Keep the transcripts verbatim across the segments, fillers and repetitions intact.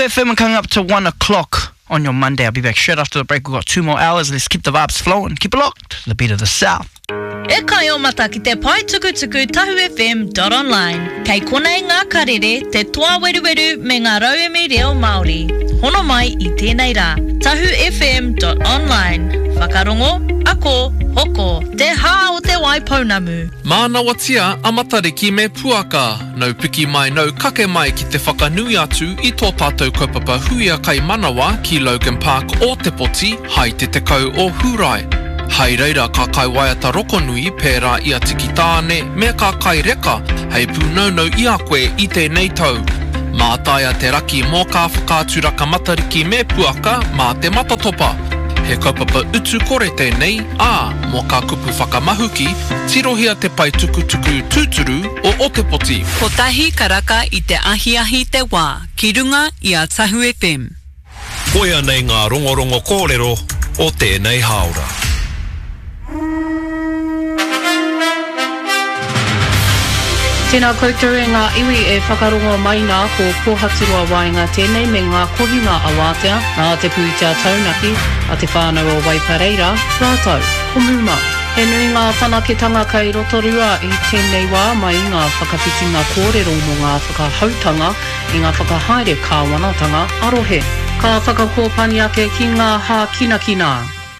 F M coming up to one o'clock on your Monday. I'll be back straight after the break. We've got two more hours. Let's keep the vibes flowing. Keep it locked to the beat of the South. E kai o mata ki te pai tuku tuku tahu F M dot online. Kei konei ngā karere, te toa weru weru me ngā rauemi reo Māori. Hono mai I tēnei rā. tahu F M dot online. Whakarongo, ako, hoko, te hā o te waipounamu. Mānawa tia amatariki me puaka. Nau piki mai nau kake mai ki te whakanui atu I tō tātou kaupapa huia kai manawa ki Logan Park o Te Poti, hai te tekau o Hurai. Hei reira ka kai waiata rokonui pērā ia tiki tāne me ka kai reka hei pūnaunau I a koe I tēnei tau. Mā taia te raki mō ka whakāturaka matariki me puaka mā te matatopa. He kaupapa utu kore tēnei, ā, mō ka kupu whakamahuki, tirohia te pai tuku tuku tūturu o O Te Poti. Ko tahi karaka I te ahi ahi te wā, ki runga I a Tahu F M. Koia nei ngā rongorongo kōrero o tēnei haora. Tēnā koutou e ngā iwi e whakarongo mai nā ko pōhaturua waenga tēnei me ngā kohinga a Wātea, nā te pūtea taunaki, a te whānau o Waipareira, rātou, ko Muma. He nui ngā whanaketanga kei Rotorua I tēnei wā mai ngā whakawhitinga kōrero mo ngā whakahautanga I ngā whakahaere kāwanatanga arohe. Ka whakakōpani ake ki ngā hā kina kina.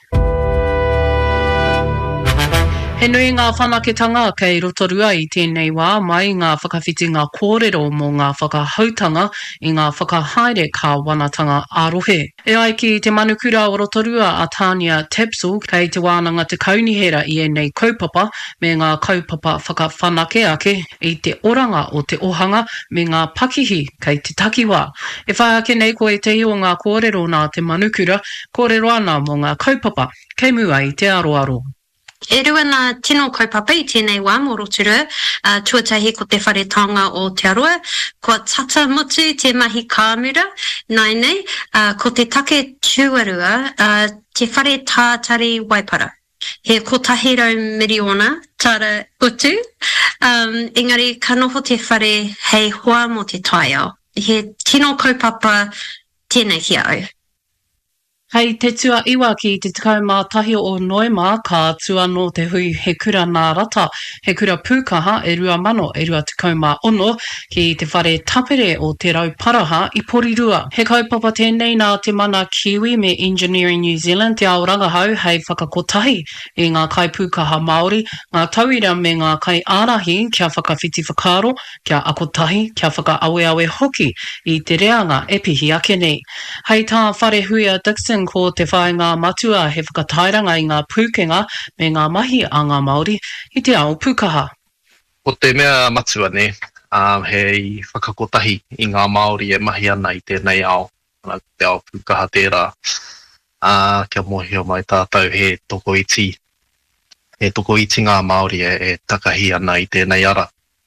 He nui ngā whanaketanga kei Rotorua I tēnei wā mai ngā whakawhitinga kōrero mo ngā whakahautanga I ngā whakahaere kāwanatanga arohe. E ai ki te manukura o Rotorua a Tania Tapsell kei te wānanga te kaunihera I enei kaupapa me ngā kaupapa whakawhanake ake I te oranga o te ohanga me ngā pakihi kei te takiwā. E whai ake nei koe te i o ngā kōrero nā te manukura, kōrero ana mo ngā kaupapa, kei mua I te aroaro. E rua nā tino kaupapa I tēnei wā mō Rotorua, uh, tuatahi ko te wharetanga o te aroa, ko tata motu te mahi kāmura, nai nei, uh, ko te take tuarua, uh, te whare tātari Waipara. He kotahi rau miriona, tara utu, um, engari ka noho te whare hei hoa mo te taiao. He tino kaupapa tēnei ki au. Hei te tua iwa ki te tekau mā tahi o Noema ka tua no te hui he kura nā rata, he kura pūkaha e rua mano e rua tekau mā ono ki te whare tapere o te rau paraha I Porirua. He kaupapa tēnei nā te mana Kiwi me Engineering New Zealand te ao rangahau hei whakakotahi I ngā kai pūkaha Māori, ngā tauira me ngā kai ārahi kia whakawhiti whakaro, kia akotahi, kia whakaawe awe hoki I te reanga e pihi ake nei. Hei tā whare huia Dixon ko te whae ngā matua he whakatairanga I ngā pūkenga me ngā mahi a ngā Māori I te ao pūkaha. Ko te mea matua ne, um, hei whakakotahi I ngā Māori e mahi ana I tēnei ao, te ao pūkaha tērā. Uh, kia mohio mai tātou he toko iti. He toko iti ngā Māori e, e takahi ana I tēnei ara.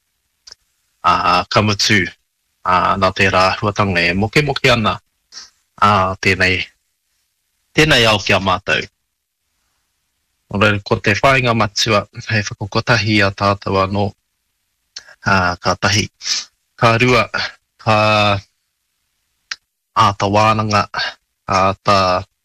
Uh, kamutu, uh, nā tērā huatanga e moke moke ana uh, tēnei Tēnei au kia mātou. Ora, ko te whainga matua, hei whakokotahi a tātou anō, uh, ka tahi. Ka rua, ka āta wānanga, āta,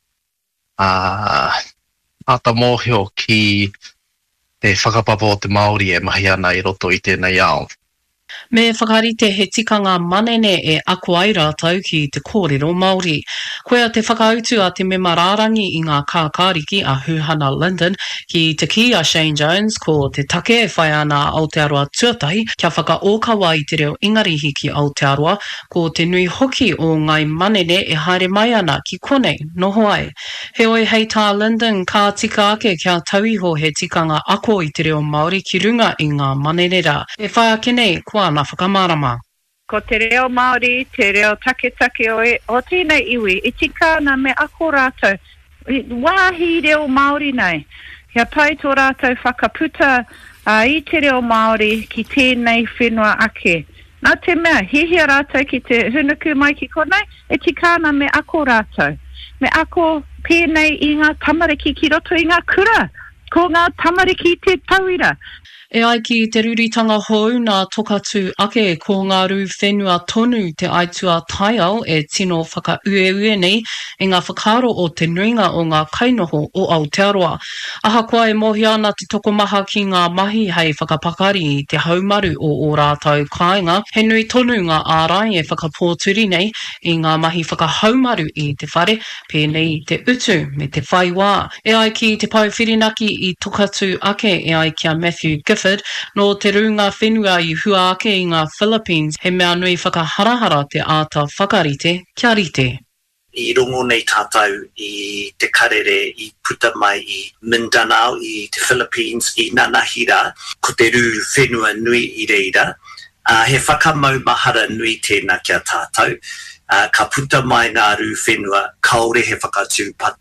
uh, āta mōhio ki te whakapapa o te Māori e mahi ana I roto I tēnei ao. Me whakarite he tikanga manene e ako ai rātau ki te kōrero Māori. Koea te whakautu a te mema rārangi I ngā kākāriki a Huhana Linden ki te ki a Shane Jones ko te take e whai ana Aotearoa tuatahi kia whakaokawa I te reo ingarihi ki Aotearoa ko te nui hoki o ngai manene e haere mai ana ki konei noho ai. He oi hei tā Linden ka tika ake kia tauiho he tikanga ako I te reo Māori ki runga I ngā manene rā. E whai ake nei kua na whakamarama. Ko te reo Māori, te reo take take o, e, o tēnei iwi, I tika na me ako rātou. Wāhi reo Māori nei. Kia pai tō rātou whakaputa uh, I te reo Māori ki tēnei whenua ake. Nā te mea, hihia rātou ki te hunuku mai ki konei, e tika na me ako rātou. Me ako pēnei I ngā tamariki ki roto I ngā kura. Ko ngā tamariki te tauira. E ai ki te ruritanga hou nā tokatu ake ko ngā ru whenua tonu te aitua taiao e tino whakaueue nei e ngā whakaro o te nuinga o ngā kainoho o Aotearoa. Ahakoa e mohi ana te tokomaha ki ngā mahi hei whakapakari i te haumaru o o rātau kāinga. He nui tonu ngā ārai e whakapōturi nei i ngā mahi whakahaumaru i te whare, pēnei te utu me te whaiwā. E ai ki te pauwhirinaki i tokatu ake e ai kia Matthew Gifford, no te runga whenua i hua ake i ngā Philippines, he mea nui whakaharahara te āta whakarite kia rite. I rongo nei tātou i te karere i puta mai i Mindanao i te Philippines i Nanahira, ko te ru whenua nui i reira. Uh, he whakamaumahara nui tēnā kia tātou. Uh, ka puta mai ngā ru whenua, kaore he whakatū